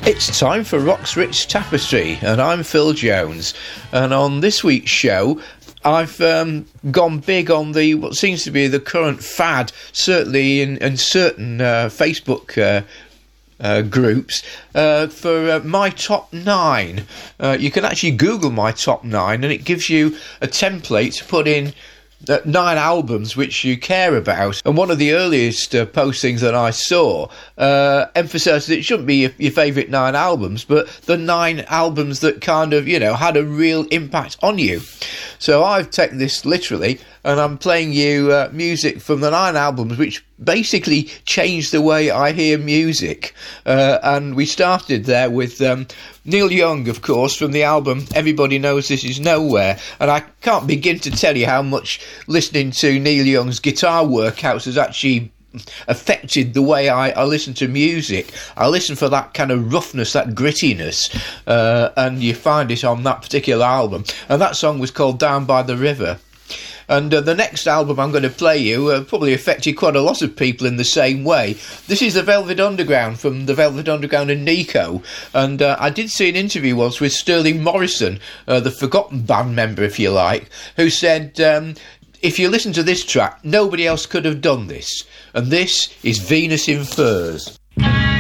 It's time for Rock's Rich Tapestry, and I'm Phil Jones. And on this week's show, I've gone big on what seems to be the current fad, certainly in certain Facebook groups, for my top 9. You can actually Google my top 9, and it gives you a template to put in 9 albums which you care about. And one of the earliest postings that I saw emphasised that it shouldn't be your favourite 9 albums, but the 9 albums that kind of, had a real impact on you. So I've taken this literally, and I'm playing you music from the 9 albums which basically changed the way I hear music. And we started there with Neil Young, of course, from the album Everybody Knows This Is Nowhere. And I can't begin to tell you how much listening to Neil Young's guitar workouts has actually affected the way I listen to music. I listen for that kind of roughness, that grittiness, and you find it on that particular album. And that song was called Down by the River. And the next album I'm going to play you probably affected quite a lot of people in the same way. This is The Velvet Underground, from The Velvet Underground and Nico. And I did see an interview once with Sterling Morrison, the forgotten band member, if you like, who said, if you listen to this track, nobody else could have done this. And this is Venus in Furs.